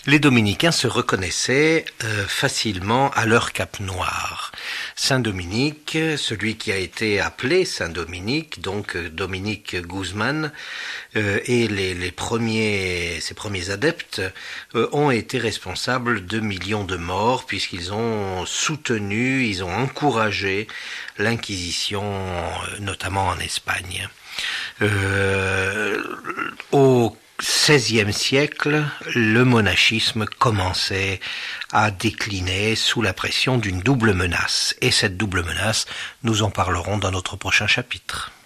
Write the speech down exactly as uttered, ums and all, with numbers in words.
Les dominicains se reconnaissaient euh, facilement à leur cape noire. Saint Dominique, celui qui a été appelé Saint Dominique, donc Dominique Guzman, euh, et les, les premiers, ses premiers adeptes euh, ont été responsables de millions de morts puisqu'ils ont soutenu, ils ont encouragé l'Inquisition, notamment en Espagne. Euh, au seizième siècle, le monachisme commençait à décliner sous la pression d'une double menace. Et cette double menace, nous en parlerons dans notre prochain chapitre.